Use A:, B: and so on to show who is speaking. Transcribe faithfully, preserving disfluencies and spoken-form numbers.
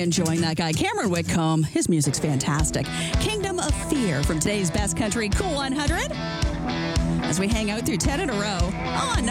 A: enjoying that guy. Cameron Whitcomb, his music's fantastic. Kingdom of Fear from today's Best Country Cool one hundred. As we hang out through ten in a row on